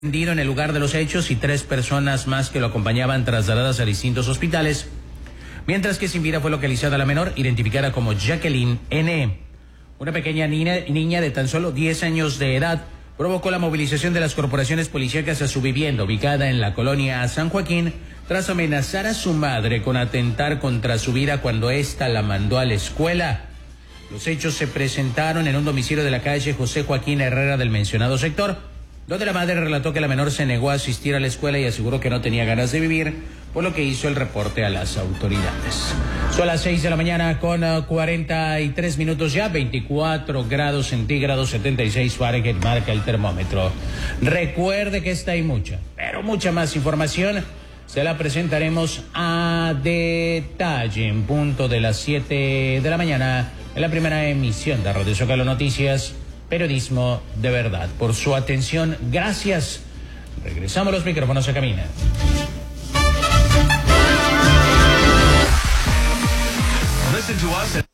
En el lugar de los hechos y 3 personas más que lo acompañaban trasladadas a distintos hospitales, mientras que sin vida fue localizada la menor, identificada como Jacqueline N. Una pequeña niña de tan solo 10 años de edad provocó la movilización de las corporaciones policíacas a su vivienda ubicada en la colonia San Joaquín tras amenazar a su madre con atentar contra su vida cuando ésta la mandó a la escuela. Los hechos se presentaron en un domicilio de la calle José Joaquín Herrera del mencionado sector, donde la madre relató que la menor se negó a asistir a la escuela y aseguró que no tenía ganas de vivir, por lo que hizo el reporte a las autoridades. Son las 6 de la mañana con 43 minutos ya, 24 grados centígrados, 76 Fahrenheit marca el termómetro. Recuerde que esta y mucha, pero mucha más información se la presentaremos a detalle en punto de las 7 de la mañana en la primera emisión de Radio Zócalo Noticias. Periodismo de verdad. Por su atención, gracias. Regresamos los micrófonos a cabina. Listen to us